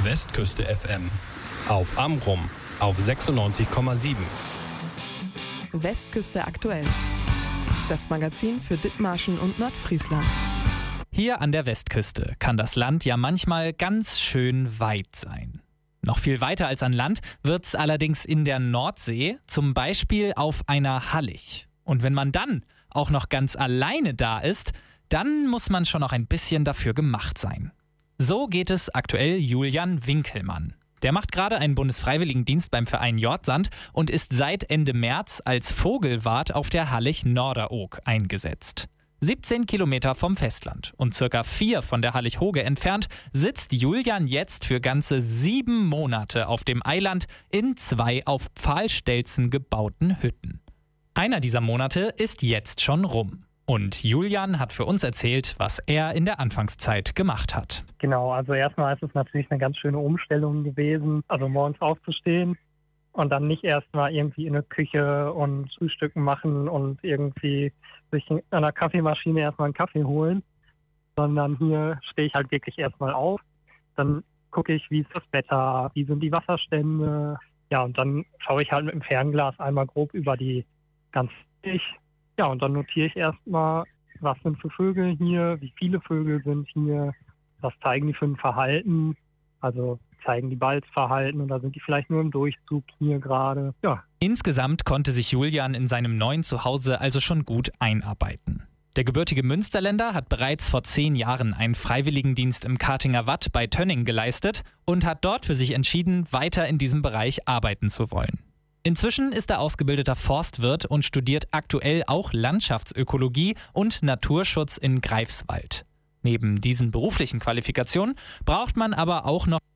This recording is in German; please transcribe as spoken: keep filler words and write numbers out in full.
Westküste F M. Auf Amrum auf sechsundneunzig Komma sieben. Westküste aktuell. Das Magazin für Dithmarschen und Nordfriesland. Hier an der Westküste kann das Land ja manchmal ganz schön weit sein. Noch viel weiter als an Land wird's allerdings in der Nordsee, zum Beispiel auf einer Hallig. Und wenn man dann auch noch ganz alleine da ist, dann muss man schon noch ein bisschen dafür gemacht sein. So geht es aktuell Julian Winkelmann. Der macht gerade einen Bundesfreiwilligendienst beim Verein Jordsand und ist seit Ende März als Vogelwart auf der Hallig Norderoog eingesetzt. siebzehn Kilometer vom Festland und circa vier von der Hallig Hoge entfernt sitzt Julian jetzt für ganze sieben Monate auf dem Eiland in zwei auf Pfahlstelzen gebauten Hütten. Einer dieser Monate ist jetzt schon rum. Und Julian hat für uns erzählt, was er in der Anfangszeit gemacht hat. Genau, also erstmal ist es natürlich eine ganz schöne Umstellung gewesen, also morgens aufzustehen und dann nicht erstmal irgendwie in der Küche und Frühstücken machen und irgendwie sich an der Kaffeemaschine erstmal einen Kaffee holen, sondern hier stehe ich halt wirklich erstmal auf. Dann gucke ich, wie ist das Wetter, wie sind die Wasserstände. Ja, und dann schaue ich halt mit dem Fernglas einmal grob über die ganze Sicht. Ja, und dann notiere ich erstmal, was sind für Vögel hier, wie viele Vögel sind hier, was zeigen die für ein Verhalten, also zeigen die Balzverhalten oder sind die vielleicht nur im Durchzug hier gerade. Ja. Insgesamt konnte sich Julian in seinem neuen Zuhause also schon gut einarbeiten. Der gebürtige Münsterländer hat bereits vor zehn Jahren einen Freiwilligendienst im Kartinger Watt bei Tönning geleistet und hat dort für sich entschieden, weiter in diesem Bereich arbeiten zu wollen. Inzwischen ist er ausgebildeter Forstwirt und studiert aktuell auch Landschaftsökologie und Naturschutz in Greifswald. Neben diesen beruflichen Qualifikationen braucht man aber auch noch